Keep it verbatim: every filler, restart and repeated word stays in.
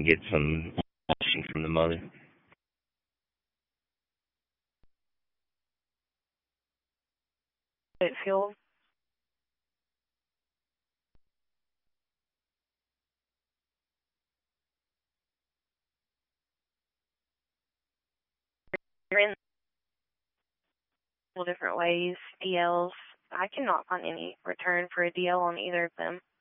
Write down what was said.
and get some action from the mother. It feels you're in multiple different ways. D Ls. I cannot find any return for a D L on either of them.